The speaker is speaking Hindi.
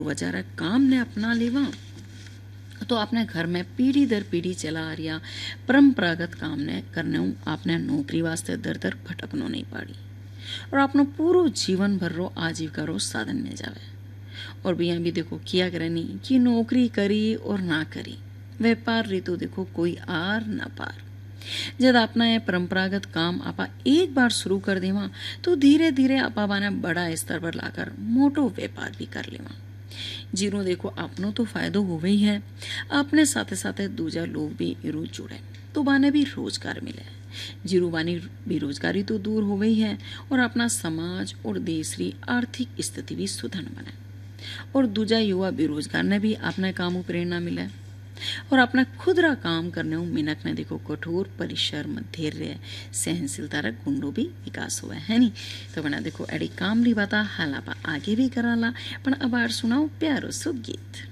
वचारा काम ने अपना लेवा तो आपने घर में पीढ़ी दर पीढ़ी चला आ रहा परंपरागत काम ने करने आपने नौकरी वास्ते दर दर भटकनो नहीं पड़ी और आपनो पूरो जीवन भर रो आजीविका रो साधन ने जावे। और भी यहाँ भी देखो किया करे नहीं कि नौकरी करी और ना करी, व्यापार री तो देखो कोई आर ना पार। जब अपना ये परंपरागत काम आपा एक बार शुरू कर देवा तो धीरे धीरे आपा बाने बड़ा स्तर पर लाकर मोटो व्यापार भी कर लेवा। जीरो देखो अपनो तो फायदो हो ही है, अपने साथे साथे दूजा लोग भी इरू जुड़े तो बाने भी रोजगार मिले। जीरो बानी बेरोजगारी तो दूर हो गई है और अपना समाज और देश की आर्थिक स्थिति भी सुधर बने और दूजा युवा बेरोजगार ने भी अपने काम प्रेरणा मिले और अपना खुदरा काम करने मिनक ने देखो कठोर परिश्रम धैर्य सहनशीलता रा गुणों भी विकास हुआ है नी। तो बना देखो एडी काम री बाता हाल आप आगे भी कराला पण अब सुनाओ प्यारो सो गीत।